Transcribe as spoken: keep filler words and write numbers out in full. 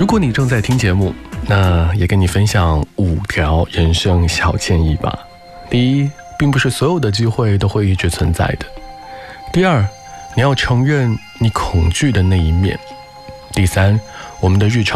如果你正在听节目，那也跟你分享五条人生小建议吧。第一，并不是所有的机会都会一直存在的。第二，你要承认你恐惧的那一面。第三，我们的日常